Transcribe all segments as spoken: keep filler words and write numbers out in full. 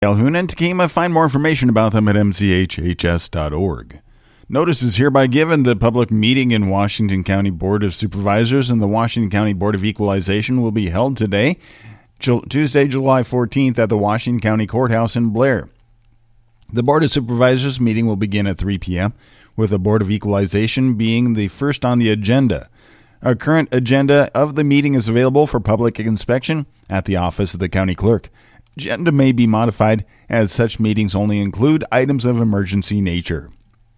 Calhoun and Takema. Find more information about them at m c h h s dot org. Notice is hereby given the public meeting in Washington County Board of Supervisors and the Washington County Board of Equalization will be held today, Tuesday, July fourteenth, at the Washington County Courthouse in Blair. The Board of Supervisors meeting will begin at three p.m., with the Board of Equalization being the first on the agenda. A current agenda of the meeting is available for public inspection at the office of the county clerk. Agenda may be modified as such meetings only include items of emergency nature.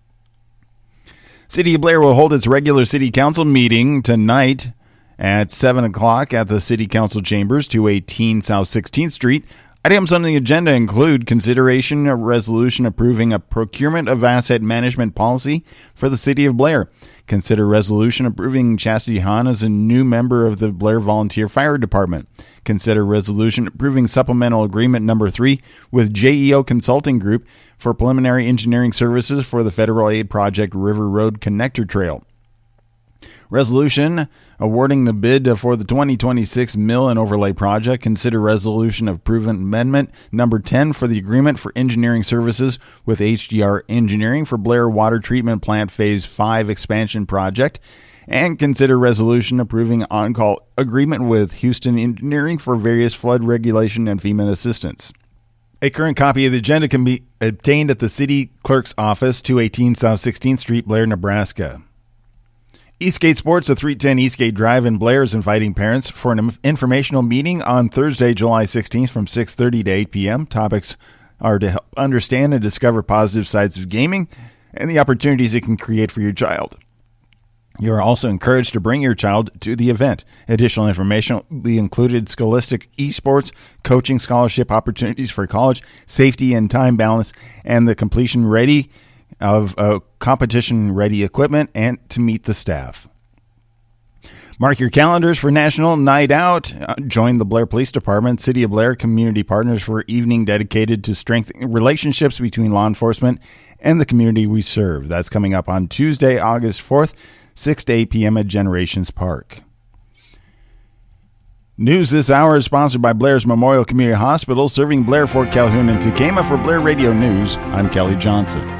City of Blair will hold its regular city council meeting tonight at seven o'clock at the City Council Chambers, two eighteen South sixteenth Street. Items on the agenda include consideration of resolution approving a procurement of asset management policy for the City of Blair. Consider resolution approving Chastity Hahn as a new member of the Blair Volunteer Fire Department. Consider resolution approving supplemental agreement number three with J E O Consulting Group for preliminary engineering services for the federal aid project River Road Connector Trail. Resolution awarding the bid for the twenty twenty-six Mill and Overlay Project. Consider resolution of approving amendment number ten for the agreement for engineering services with H D R Engineering for Blair Water Treatment Plant Phase five Expansion Project. And consider resolution approving on-call agreement with Houston Engineering for various flood regulation and FEMA assistance. A current copy of the agenda can be obtained at the City Clerk's Office, two eighteen South sixteenth Street, Blair, Nebraska. Eastgate Sports at three ten Eastgate Drive in Blair is inviting parents for an informational meeting on Thursday, July sixteenth from six thirty to eight p.m. Topics are to help understand and discover positive sides of gaming and the opportunities it can create for your child. You are also encouraged to bring your child to the event. Additional information will be included: scholastic esports, coaching scholarship opportunities for college, safety and time balance, and the completion ready of uh, competition-ready equipment and to meet the staff. Mark your calendars for National Night Out. Uh, join the Blair Police Department, City of Blair Community Partners for evening dedicated to strengthening relationships between law enforcement and the community we serve. That's coming up on Tuesday, August fourth, six to eight p.m. at Generations Park. News this hour is sponsored by Blair's Memorial Community Hospital, serving Blair, Fort Calhoun, and Takema. For Blair Radio News, I'm Kelly Johnson.